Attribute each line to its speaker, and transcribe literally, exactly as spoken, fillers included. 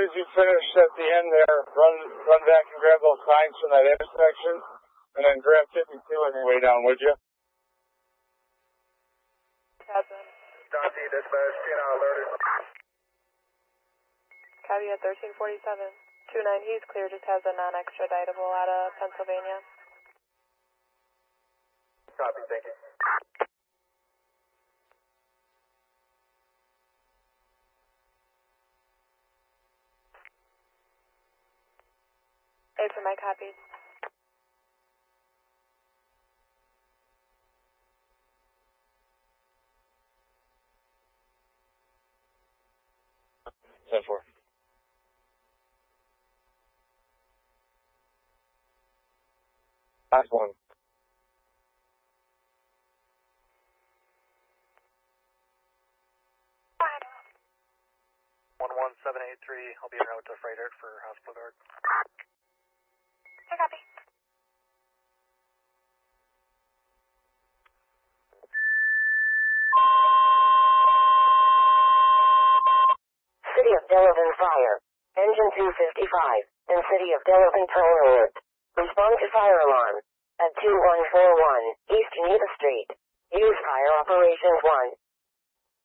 Speaker 1: as you finish at the end there, run run back and grab those signs from that intersection, and then grab fifty-two on your way down, would you?
Speaker 2: Captain.
Speaker 3: Copy, dispatch, ten alerted.
Speaker 2: Copy at thirteen forty-seven. two nine, he's clear, just has a non-extraditable out of Pennsylvania.
Speaker 3: Copy, thank you.
Speaker 2: eight for my copies.
Speaker 1: ten four. Last one.
Speaker 3: one one seven eight three, I'll be en route to Freighter for hospital guard.
Speaker 2: I copy.
Speaker 4: City of Delavan fire. Engine two fifty-five. And City of Delavan toll alert. Respond to fire alarm. At two one four one East Geneva Street. Use fire operations one.